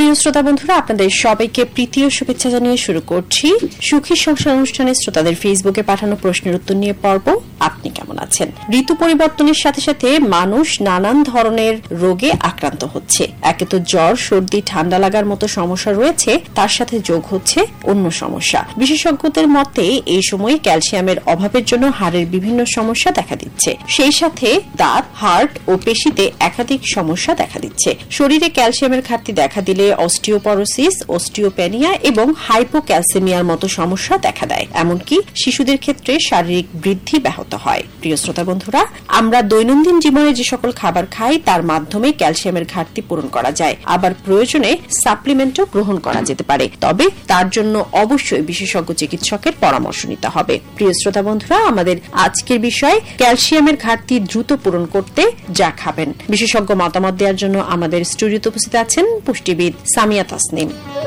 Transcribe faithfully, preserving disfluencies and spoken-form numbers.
প্রিয় শ্রোতা বন্ধুরা, আপনাদের সবাইকে প্রীতি ও শুভেচ্ছা জানিয়ে শুরু করছি সুখী সংসার অনুষ্ঠানে শ্রোতাদের ফেসবুকে পাঠানো প্রশ্নের উত্তর নিয়ে পর্ব। আপনি কেমন আছেন? ঋতু পরিবর্তনের সাথে সাথে মানুষ নানান ধরনের রোগে আক্রান্ত হচ্ছে। একে তো জ্বর, সর্দি, ঠান্ডা লাগার মতো সমস্যা রয়েছে, তার সাথে যোগ হচ্ছে অন্য সমস্যা। বিশেষজ্ঞদের মতে এই সময় ক্যালসিয়ামের অভাবের জন্য হাড়ের বিভিন্ন সমস্যা দেখা দিচ্ছে। সেই সাথে দাঁত, হার্ট ও পেশিতে একাধিক সমস্যা দেখা দিচ্ছে। শরীরে ক্যালসিয়ামের ঘাটতি দেখা দিলে অস্টিওপরোসিস, অস্টিওপেনিয়া এবং হাইপোক্যালসেমিয়ার মতো সমস্যা দেখা দেয়। এমনকি শিশুদের ক্ষেত্রে শারীরিক বৃদ্ধি ব্যাহত হয়। প্রিয় শ্রোতা বন্ধুরা, আমরা দৈনন্দিন জীবনে যে সকল খাবার খাই তার মাধ্যমে ক্যালসিয়ামের ঘাটতি পূরণ করা যায়। আবার প্রয়োজনে সাপ্লিমেন্টও গ্রহণ করা যেতে পারে, তবে তার জন্য অবশ্যই বিশেষজ্ঞ চিকিৎসকের পরামর্শ নিতে হবে। প্রিয় শ্রোতা বন্ধুরা, আমাদের আজকের বিষয় ক্যালসিয়ামের ঘাটতি দ্রুত পূরণ করতে যা খাবেন। বিশেষজ্ঞ মতামত দেওয়ার জন্য আমাদের স্টুডিওতে উপস্থিত আছেন পুষ্টিবিদ সামিয়া তাসনিম।